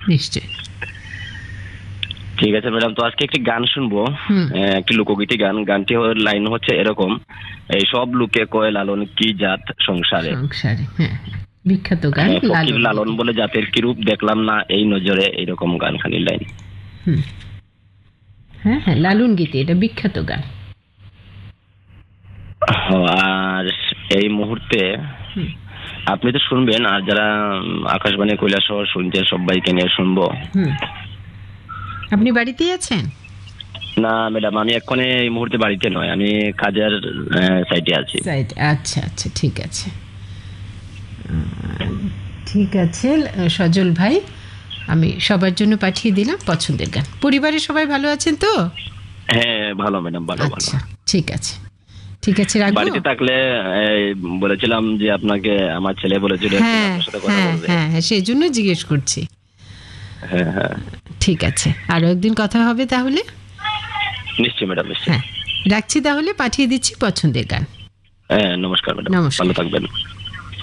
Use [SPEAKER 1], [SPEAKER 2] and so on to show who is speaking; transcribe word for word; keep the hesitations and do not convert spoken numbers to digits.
[SPEAKER 1] নিশ্চয়ই।
[SPEAKER 2] ঠিক আছে ম্যাডাম, তো আজকে একটি গান শুনবো, একটি লোকগীতি গান। গানটি লাইন হচ্ছে এরকম: এই সব লোকে কয় লালন কি জাত সংসারে।
[SPEAKER 1] সংসারে, হ্যাঁ, বিখ্যাত গান।
[SPEAKER 2] ফকির লালন বলে জাতের কি রূপ, দেখলাম না এই নজরে, এইরকম গান খানির লাইন।
[SPEAKER 1] হ্যাঁ হ্যাঁ, লালন গীতি, এটা বিখ্যাত গান।
[SPEAKER 2] আর এই মুহূর্তে আপনি তো শুনবেন, আর যারা আকাশবাণী কৈলাসহর শুনছেন সবাইকে নিয়ে শুনবো।
[SPEAKER 1] আপনি বাড়িতেই আছেন?
[SPEAKER 2] না ম্যাডাম, আমি এখন এই মুহূর্তে বাড়িতে নয়, আমি কাজের সাইটে আছি।
[SPEAKER 1] আচ্ছা আচ্ছা, ঠিক আছে ঠিক আছে সজল ভাই, আমি সবার জন্য পাঠিয়ে দিলাম পছন্দের গান। পরিবারের সবাই ভালো আছেন তো?
[SPEAKER 2] হ্যাঁ ভালো ম্যাডাম, ভালো ভালো।
[SPEAKER 1] আচ্ছা ঠিক আছে ঠিক আছে, রাখবো।
[SPEAKER 2] বাড়িতে থাকলে বলেছিলাম যে আপনাকে আমার ছেলে বলেছিল আপনার সাথে কথা বলবে।
[SPEAKER 1] হ্যাঁ হ্যাঁ, সেই জন্য জিজ্ঞেস করছি।
[SPEAKER 2] হ্যাঁ হ্যাঁ
[SPEAKER 1] ঠিক আছে, আরো একদিন কথা হবে তাহলে।
[SPEAKER 2] নিশ্চয়ই ম্যাডাম, নিশ্চয়ই।
[SPEAKER 1] হ্যাঁ, রাখছি তাহলে, পাঠিয়ে দিচ্ছি পছন্দের গান।
[SPEAKER 2] হ্যাঁ নমস্কার ম্যাডাম, ভালো থাকবেন।